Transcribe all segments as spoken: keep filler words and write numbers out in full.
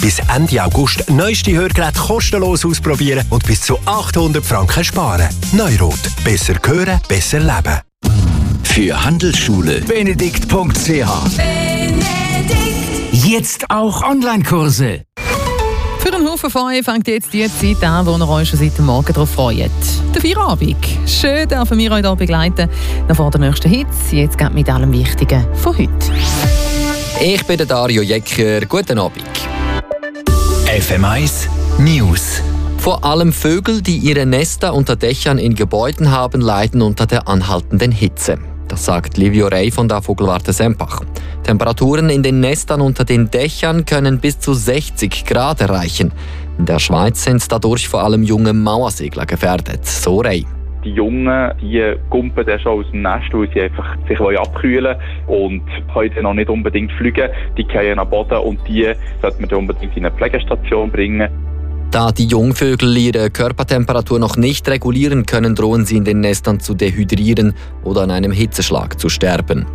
Bis Ende August neueste Hörgeräte kostenlos ausprobieren und bis zu achthundert Franken sparen. Neurot. Besser hören, besser leben. Für Handelsschule benedikt punkt c h. Jetzt auch Online-Kurse. Für einen Haufen von euch fängt jetzt die Zeit an, wo ihr euch schon seit dem Morgen darauf freut. Der Feierabend. Schön dürfen wir euch hier begleiten. Nach vor der nächsten Hits. Jetzt geht mit allem Wichtigen von heute. Ich bin der Dario Jecker. Guten Abend. F M eins News. Vor allem Vögel, die ihre Nester unter Dächern in Gebäuden haben, leiden unter der anhaltenden Hitze. Das sagt Livio Rey von der Vogelwarte Sempach. Temperaturen in den Nestern unter den Dächern können bis zu sechzig Grad erreichen. In der Schweiz sind dadurch vor allem junge Mauersegler gefährdet, so Rey. Die Jungen, die gumpen dann schon aus dem Nest, weil sie einfach sich abkühlen wollen und können noch nicht unbedingt fliegen. Die fallen am Boden und die sollte man dann unbedingt in eine Pflegestation bringen. Da die Jungvögel ihre Körpertemperatur noch nicht regulieren können, drohen sie in den Nestern zu dehydrieren oder an einem Hitzeschlag zu sterben.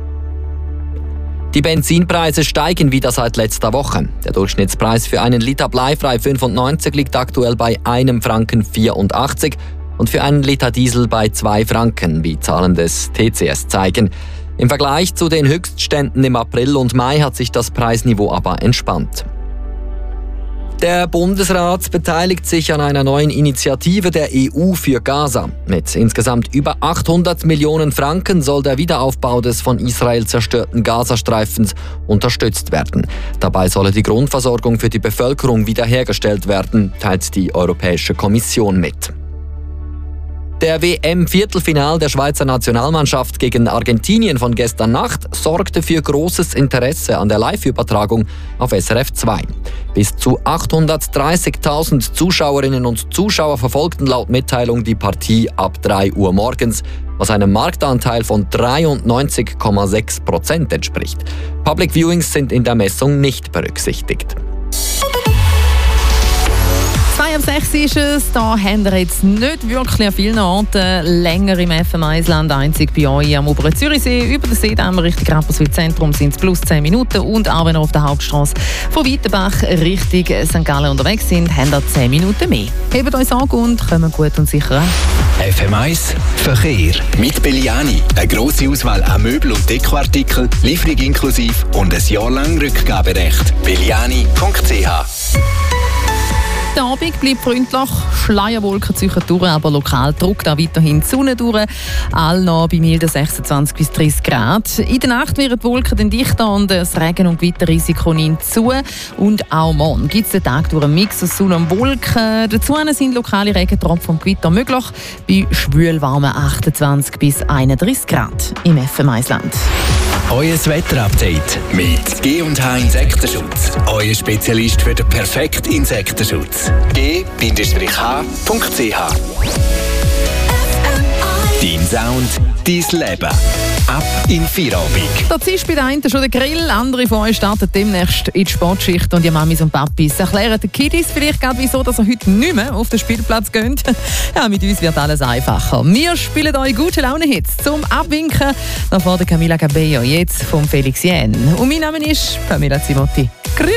Die Benzinpreise steigen wieder seit letzter Woche. Der Durchschnittspreis für einen Liter bleifrei fünfundneunzig liegt aktuell bei einem Franken vierundachtzig und für einen Liter Diesel bei zwei Franken, wie Zahlen des T C S zeigen. Im Vergleich zu den Höchstständen im April und Mai hat sich das Preisniveau aber entspannt. Der Bundesrat beteiligt sich an einer neuen Initiative der E U für Gaza. Mit insgesamt über achthundert Millionen Franken soll der Wiederaufbau des von Israel zerstörten Gazastreifens unterstützt werden. Dabei solle die Grundversorgung für die Bevölkerung wiederhergestellt werden, teilt die Europäische Kommission mit. Der W M-Viertelfinal der Schweizer Nationalmannschaft gegen Argentinien von gestern Nacht sorgte für großes Interesse an der Live-Übertragung auf S R F zwei. Bis zu achthundertdreißigtausend Zuschauerinnen und Zuschauer verfolgten laut Mitteilung die Partie ab drei Uhr morgens, was einem Marktanteil von dreiundneunzig Komma sechs Prozent entspricht. Public Viewings sind in der Messung nicht berücksichtigt. zwei ab sechs ist es. Da haben wir jetzt nicht wirklich an vielen Orten länger im F M eins-Land, einzig bei euch am oberen Zürichsee. Über den Seedamm Richtung Rapperswil-Zentrum sind es plus zehn Minuten. Und auch wenn ihr auf der Hauptstrasse von Weitenbach Richtung Sankt Gallen unterwegs sind, habt ihr zehn Minuten mehr. Hebt euch an und kommt gut und sicher an. F M eins Verkehr. Mit Belliani. Eine grosse Auswahl an Möbel- und Dekoartikeln, Lieferung inklusive und ein Jahr lang Rückgaberecht. belliani punkt c h. Der Abend bleibt freundlich, Schleierwolken ziehen durch, aber lokal drückt auch weiterhin die Sonne durch. All noch bei milden sechsundzwanzig bis dreißig Grad. In der Nacht werden die Wolken dann dichter und das Regen- und Gewitterrisiko nimmt zu. Und auch morgen gibt es den Tag durch einen Mix aus Sonne und Wolken. Dazu sind lokale Regentropfen und Gewitter möglich bei schwülwarmen achtundzwanzig bis einunddreißig Grad im F M eins-Land. Euer Wetterupdate mit G und H Insektenschutz. Euer Spezialist für den perfekten Insektenschutz. G H punkt c h. Dein Sound, dein Leben. Ab in Feierabend. Das ist bei den einen schon der Grill, andere von euch starten demnächst in die Sportschicht und ihr Mamis und Papis erklären den Kiddies vielleicht gerade, wieso dass ihr heute nicht mehr auf den Spielplatz geht. Ja, mit uns wird alles einfacher. Wir spielen euch gute Laune-Hits zum Abwinken. Nach vor der Camila Cabello, jetzt vom Felix Jähn. Und mein Name ist Pamela Zimotti. Grüß